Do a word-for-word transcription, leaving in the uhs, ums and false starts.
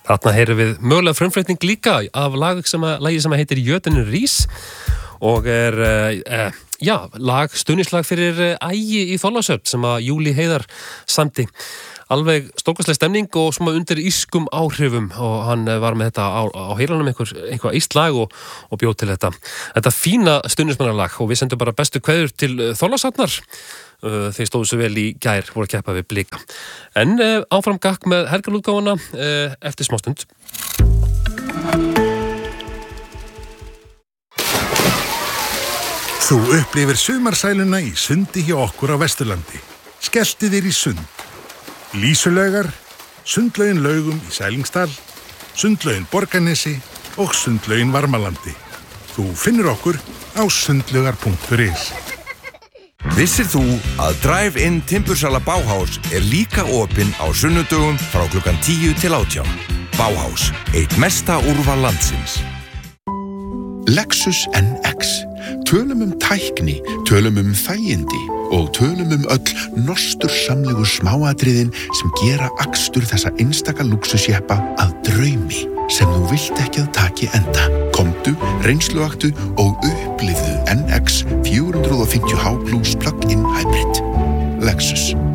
Þarna heyrum við mögulega frumflutning líka af lag sem að, lagi sem að heitir Jötunn Rís og er, uh, já, lag, stuðningslag fyrir uh, Ægi í Þorlákshöfn sem að Júlí Heiðar samdi. Alveg stórkostleg stemning og svona undir ískum áhrifum og hann var með þetta á, á heilanum einhver, einhver íst lag og, og bjóð til þetta. Þetta fína stuðningsmannalag og við sendum bara bestu kveður til Þorlákshafnar. Þeir stóðu svo vel í gær, voru að keppa við Blika. En uh, áfram gakk með helgarútgáfuna uh, eftir smástund. Þú upplifir sumarsæluna í sundi hjá okkur á Vesturlandi. Skelltu þér í sund. Lýsulaugar, sundlaugin Laugum í Sælingsdal, sundlaugin Borgarnesi og sundlaugin Varmalandi. Þú finnur okkur á sundlaugar punktur is. Vissir þú að Drive-in Timbursala Bauhaus er líka opinn á sunnudögum frá klukkan tíu til átján. Bauhaus, eitt mesta úrval landsins. Lexus N X. Tölum um tækni, tölum um þægindi og tölum um öll nostursamlegu smáatriðin sem gera akstur þessa einstaka lúxusjeppa að draumi sem þú vilt ekki að taki enda. Komdu, reynsluaktu og upplifðu N X fjögur fimmtíu H plus plug-in hybrid. Lexus.